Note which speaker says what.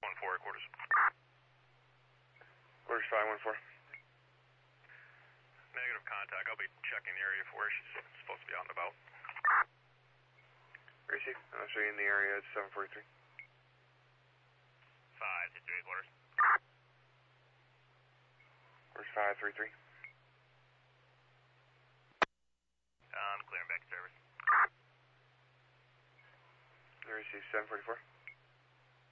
Speaker 1: 1-4, quarters.
Speaker 2: Quarters 514.
Speaker 1: Negative contact. I'll be checking the area for her. She's supposed to be out and about.
Speaker 2: Receive. I'll show you in the area. It's 743.
Speaker 1: 5-3, quarters.
Speaker 2: Quarters 533.
Speaker 1: Clearing back to service.
Speaker 2: Receive 744.